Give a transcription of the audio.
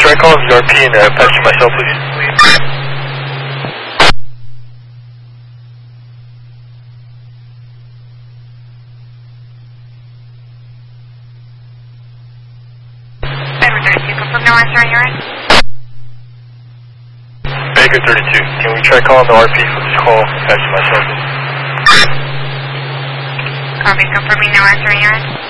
try calling the RP and patch myself, please? Baker 32, confirm no answer on your end. Baker 32, can we try calling the RP for this call, patch myself, please? Copy, confirming no answer on your end.